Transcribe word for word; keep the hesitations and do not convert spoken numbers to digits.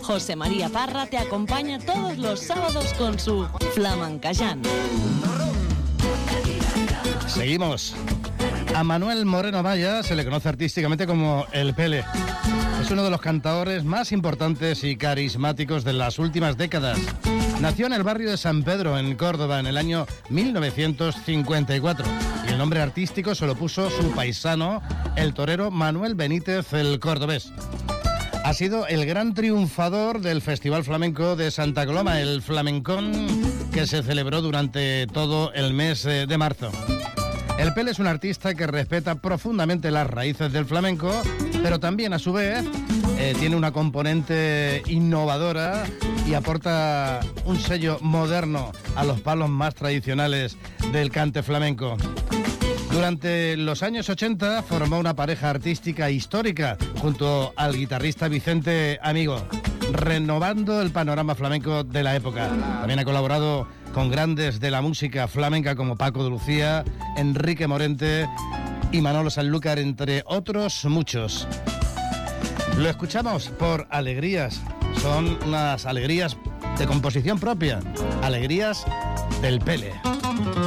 José María Parra te acompaña todos los sábados con su Flamencayán. Seguimos. A Manuel Moreno Maya se le conoce artísticamente como El Pele. Es uno de los cantadores más importantes y carismáticos de las últimas décadas. Nació en el barrio de San Pedro, en Córdoba, en el año mil novecientos cincuenta y cuatro. Y el nombre artístico se lo puso su paisano, el torero Manuel Benítez, el cordobés. Ha sido el gran triunfador del Festival Flamenco de Santa Coloma, el Flamencón, que se celebró durante todo el mes de marzo. El Pele es un artista que respeta profundamente las raíces del flamenco, pero también, a su vez, eh, tiene una componente innovadora y aporta un sello moderno a los palos más tradicionales del cante flamenco. Durante los años ochenta formó una pareja artística histórica junto al guitarrista Vicente Amigo, renovando el panorama flamenco de la época. También ha colaborado con grandes de la música flamenca como Paco de Lucía, Enrique Morente y Manolo Sanlúcar, entre otros muchos. Lo escuchamos por Alegrías. Son unas alegrías de composición propia, alegrías del Pele.